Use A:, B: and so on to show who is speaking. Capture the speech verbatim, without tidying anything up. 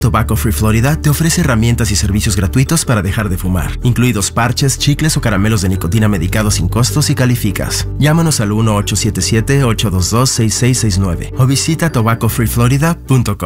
A: Tobacco Free Florida te ofrece herramientas y servicios gratuitos para dejar de fumar, incluidos parches, chicles o caramelos de nicotina medicados sin costos si calificas. Llámanos al uno ocho siete siete, ocho dos dos, seis seis seis nueve o visita tobacco free florida punto com.